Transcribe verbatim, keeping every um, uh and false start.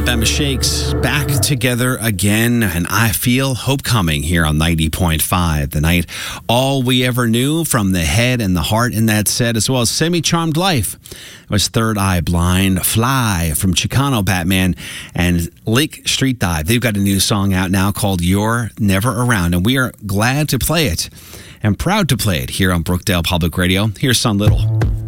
Alabama Shakes back together again, and I Feel Hope Coming here on ninety point five. The night All We Ever Knew from the Head and the Heart in that set, as well as Semi-Charmed Life. It was Third Eye Blind, Fly from Chicano Batman, and Lake Street Dive. They've got a new song out now called You're Never Around, and we are glad to play it and proud to play it here on Brookdale Public Radio. Here's Son Little.